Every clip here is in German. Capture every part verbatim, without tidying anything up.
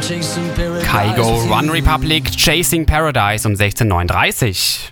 Kygo, One Republic, Chasing Paradise um sechzehn Uhr neununddreißig.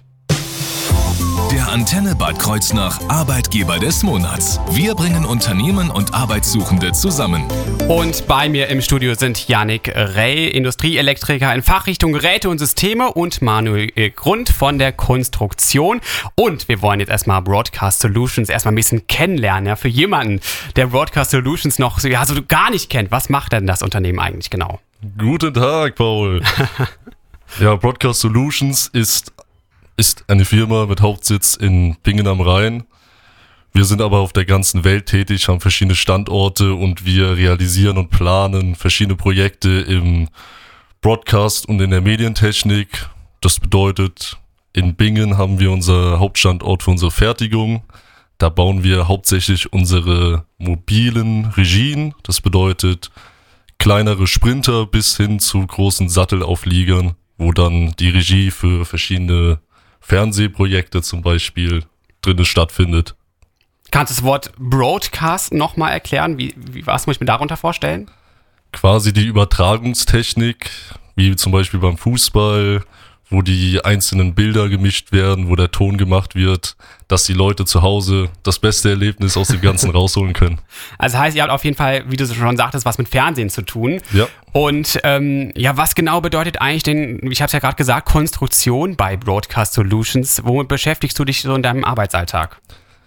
Der Antenne Bad Kreuznach Arbeitgeber des Monats. Wir bringen Unternehmen und Arbeitssuchende zusammen. Und bei mir im Studio sind Yannick Rey, Industrieelektriker in Fachrichtung Geräte und Systeme, und Manuel Grund von der Konstruktion. Und wir wollen jetzt erstmal Broadcast Solutions erstmal ein bisschen kennenlernen. Ja, für jemanden, der Broadcast Solutions noch so, ja, so gar nicht kennt. Was macht denn das Unternehmen eigentlich genau? Guten Tag, Paul. Ja, Broadcast Solutions ist ist eine Firma mit Hauptsitz in Bingen am Rhein. Wir sind aber auf der ganzen Welt tätig, haben verschiedene Standorte und wir realisieren und planen verschiedene Projekte im Broadcast und in der Medientechnik. Das bedeutet, in Bingen haben wir unser Hauptstandort für unsere Fertigung. Da bauen wir hauptsächlich unsere mobilen Regien. Das bedeutet kleinere Sprinter bis hin zu großen Sattelaufliegern, wo dann die Regie für verschiedene Fernsehprojekte zum Beispiel drin stattfindet. Kannst du das Wort Broadcast nochmal erklären? Wie, wie, was muss ich mir darunter vorstellen? Quasi die Übertragungstechnik, wie zum Beispiel beim Fußball, wo die einzelnen Bilder gemischt werden, wo der Ton gemacht wird, dass die Leute zu Hause das beste Erlebnis aus dem Ganzen rausholen können. Also heißt, ihr habt auf jeden Fall, wie du schon sagtest, was mit Fernsehen zu tun. Ja. Und ähm, ja, was genau bedeutet eigentlich denn, ich habe es ja gerade gesagt, Konstruktion bei Broadcast Solutions? Womit beschäftigst du dich so in deinem Arbeitsalltag?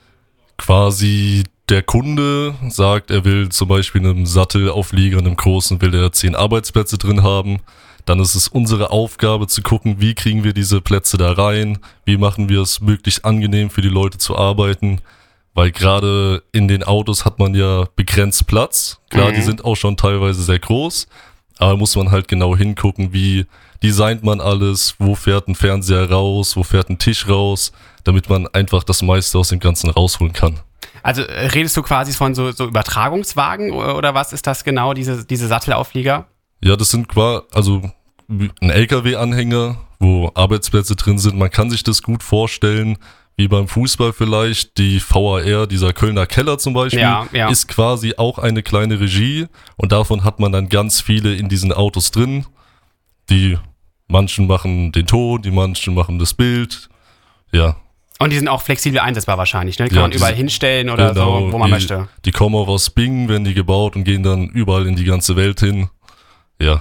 Quasi der Kunde sagt, er will zum Beispiel in einem Sattelauflieger, in einem großen, will er zehn Arbeitsplätze drin haben. Dann ist es unsere Aufgabe zu gucken, wie kriegen wir diese Plätze da rein, wie machen wir es möglichst angenehm für die Leute zu arbeiten, weil gerade in den Autos hat man ja begrenzt Platz. Klar, mhm. Die sind auch schon teilweise sehr groß, aber muss man halt genau hingucken, wie designt man alles, wo fährt ein Fernseher raus, wo fährt ein Tisch raus, damit man einfach das meiste aus dem Ganzen rausholen kann. Also redest du quasi von so, so Übertragungswagen oder was ist das genau, diese, diese Sattelauflieger? Ja, das sind quasi, also ein L K W-Anhänger, wo Arbeitsplätze drin sind. Man kann sich das gut vorstellen, wie beim Fußball vielleicht. Die V A R, dieser Kölner Keller zum Beispiel, ja, ja. ist quasi auch eine kleine Regie. Und davon hat man dann ganz viele in diesen Autos drin. Die manchen machen den Ton, die manchen machen das Bild. Ja. Und die sind auch flexibel einsetzbar wahrscheinlich, ne? Kann ja, man überall sind, hinstellen oder genau, so, wo man die, möchte. Die kommen auch aus Bingen, werden die gebaut und gehen dann überall in die ganze Welt hin. Ja.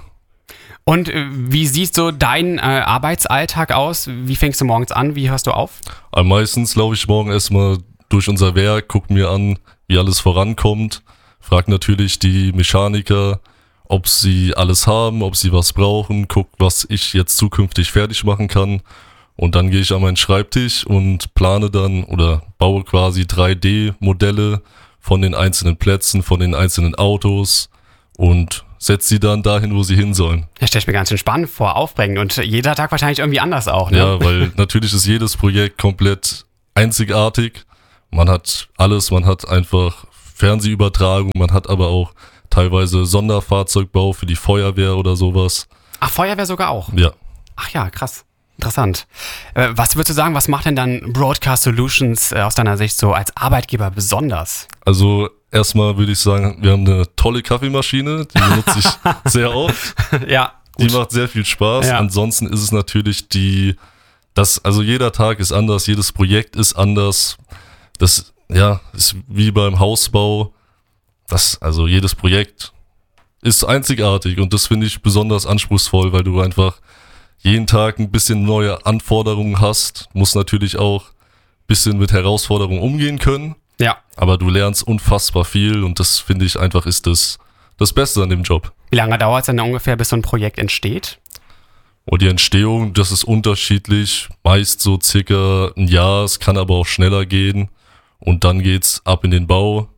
Und äh, wie sieht so dein äh, Arbeitsalltag aus? Wie fängst du morgens an? Wie hörst du auf? Am meistens laufe ich morgen erstmal durch unser Werk, gucke mir an, wie alles vorankommt. Frag natürlich die Mechaniker, ob sie alles haben, ob sie was brauchen. Guck, was ich jetzt zukünftig fertig machen kann. Und dann gehe ich an meinen Schreibtisch und plane dann oder baue quasi drei D Modelle von den einzelnen Plätzen, von den einzelnen Autos und setze sie dann dahin, wo sie hin sollen. Das stelle ich mir ganz schön spannend vor, aufregend und jeder Tag wahrscheinlich irgendwie anders auch, ne? Ja, weil natürlich ist jedes Projekt komplett einzigartig. Man hat alles, man hat einfach Fernsehübertragung, man hat aber auch teilweise Sonderfahrzeugbau für die Feuerwehr oder sowas. Ach, Feuerwehr sogar auch? Ja. Ach ja, krass. Interessant. Äh, was würdest du sagen, was macht denn dann Broadcast Solutions äh, aus deiner Sicht so als Arbeitgeber besonders? Also erstmal würde ich sagen, wir haben eine tolle Kaffeemaschine, die benutze ich sehr oft. Ja, gut. Die macht sehr viel Spaß. Ja. Ansonsten ist es natürlich die, das, also jeder Tag ist anders, jedes Projekt ist anders. Das, ja, ist wie beim Hausbau. Das, also jedes Projekt ist einzigartig und das finde ich besonders anspruchsvoll, weil du einfach jeden Tag ein bisschen neue Anforderungen hast, musst natürlich auch ein bisschen mit Herausforderungen umgehen können. Ja. Aber du lernst unfassbar viel und das finde ich einfach ist das, das Beste an dem Job. Wie lange dauert es denn ungefähr, bis so ein Projekt entsteht? Und die Entstehung, das ist unterschiedlich, meist so circa ein Jahr, es kann aber auch schneller gehen und dann geht's ab in den Bau.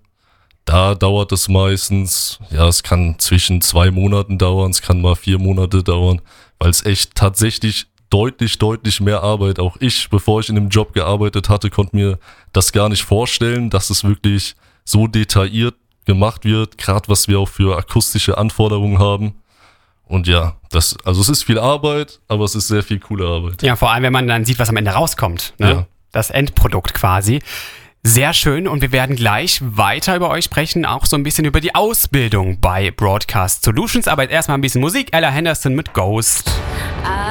Da dauert es meistens, ja, es kann zwischen zwei Monaten dauern, es kann mal vier Monate dauern, weil es echt tatsächlich deutlich, deutlich mehr Arbeit, auch ich, bevor ich in dem Job gearbeitet hatte, konnte mir das gar nicht vorstellen, dass es wirklich so detailliert gemacht wird, gerade was wir auch für akustische Anforderungen haben. Und ja, das, also es ist viel Arbeit, aber es ist sehr viel coole Arbeit. Ja, vor allem, wenn man dann sieht, was am Ende rauskommt, ne? Ja. Das Endprodukt quasi. Sehr schön, und wir werden gleich weiter über euch sprechen, auch so ein bisschen über die Ausbildung bei Broadcast Solutions. Aber jetzt erstmal ein bisschen Musik. Ella Henderson mit Ghost.